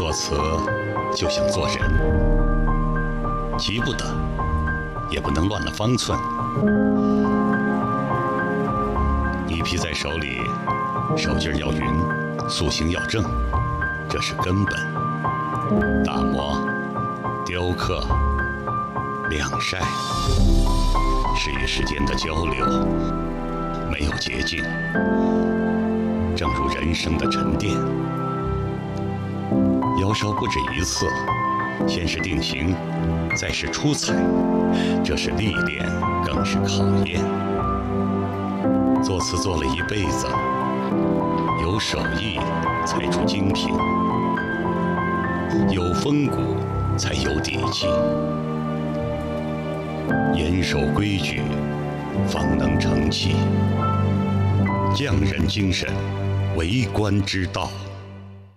作词就像做人，急不得，也不能乱了方寸。泥皮在手里，手劲要匀，塑形要正，这是根本。打磨、雕刻、晾晒，是与时间的交流，没有捷径。正如人生的沉淀，窑烧不止一次，先是定型，再是出彩，这是历练，更是考验。作词做了一辈子，有手艺才出精品，有风骨才有底气，严守规矩，方能成器。匠人精神，为官之道。